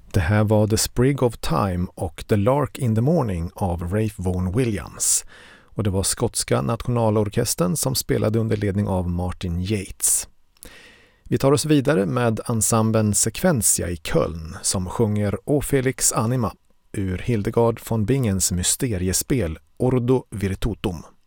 Det här var The Sprig of Time och The Lark in the Morning av Ralph Vaughan Williams. Och det var skotska nationalorkestern som spelade under ledning av Martin Yates. Vi tar oss vidare med ensemblen Sequentia i Köln som sjunger O Felix Anima ur Hildegard von Bingens mysteriespel Ordo Virtutum.